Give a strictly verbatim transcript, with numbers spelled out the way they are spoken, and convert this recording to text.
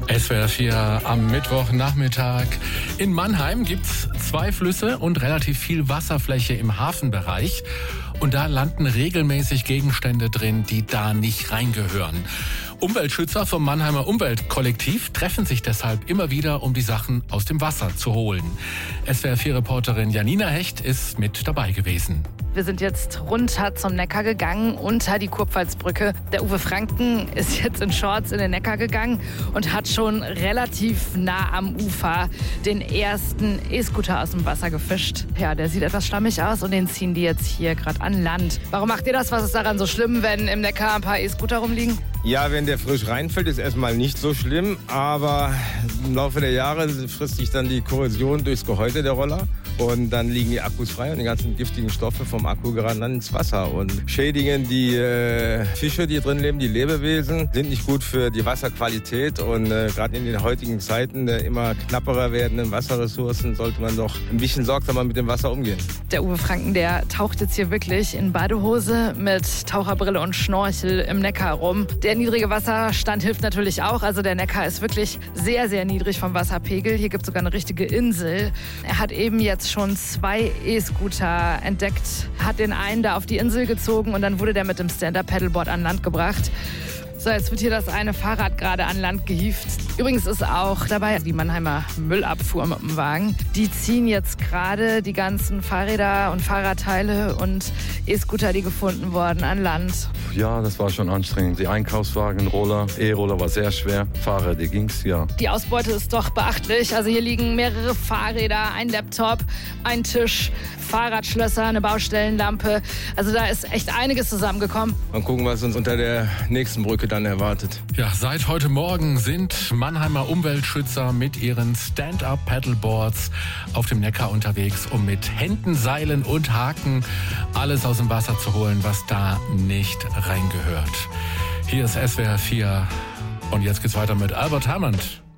S W R vier am Mittwochnachmittag. In Mannheim gibt's zwei Flüsse und relativ viel Wasserfläche im Hafenbereich. Und da landen regelmäßig Gegenstände drin, die da nicht reingehören. Umweltschützer vom Mannheimer Umweltkollektiv treffen sich deshalb immer wieder, um die Sachen aus dem Wasser zu holen. S W R vier Reporterin Janina Hecht ist mit dabei gewesen. Wir sind jetzt runter zum Neckar gegangen, unter die Kurpfalzbrücke. Der Uwe Franken ist jetzt in Shorts in den Neckar gegangen und hat schon relativ nah am Ufer den ersten E-Scooter aus dem Wasser gefischt. Ja, der sieht etwas schlammig aus und den ziehen die jetzt hier gerade an Land. Warum macht ihr das? Was ist daran so schlimm, wenn im Neckar ein paar E-Scooter rumliegen? Ja, wenn der frisch reinfällt, ist erstmal nicht so schlimm, aber im Laufe der Jahre frisst sich dann die Korrosion durchs Gehäuse der Roller und dann liegen die Akkus frei und die ganzen giftigen Stoffe vom Akku geraten dann ins Wasser und schädigen die äh, Fische, die drin leben, die Lebewesen, sind nicht gut für die Wasserqualität und äh, gerade in den heutigen Zeiten der immer knapperer werdenden Wasserressourcen sollte man doch ein bisschen sorgsamer mit dem Wasser umgehen. Der Uwe Franken, der taucht jetzt hier wirklich in Badehose mit Taucherbrille und Schnorchel im Neckar rum. Der niedrige Wasserstand hilft natürlich auch. Also der Neckar ist wirklich sehr, sehr niedrig vom Wasserpegel. Hier gibt es sogar eine richtige Insel. Er hat eben jetzt schon zwei E-Scooter entdeckt, hat den einen da auf die Insel gezogen und dann wurde der mit dem Stand-Up-Paddleboard an Land gebracht. So, jetzt wird hier das eine Fahrrad gerade an Land gehievt. Übrigens ist auch dabei die Mannheimer Müllabfuhr mit dem Wagen. Die ziehen jetzt gerade die ganzen Fahrräder und Fahrradteile und E-Scooter, die gefunden wurden, an Land. Ja, das war schon anstrengend. Die Einkaufswagen, Roller, E-Roller war sehr schwer. Fahrräder ging's, ja. Die Ausbeute ist doch beachtlich. Also hier liegen mehrere Fahrräder, ein Laptop, ein Tisch, Fahrradschlösser, eine Baustellenlampe. Also da ist echt einiges zusammengekommen. Mal gucken, was uns unter der nächsten Brücke dann erwartet. Ja, seit heute Morgen sind Mannheimer Umweltschützer mit ihren Stand-Up-Paddleboards auf dem Neckar unterwegs, um mit Händen, Seilen und Haken alles aus dem Wasser zu holen, was da nicht reingehört. Hier ist S W R vier und jetzt geht's weiter mit Albert Hammond.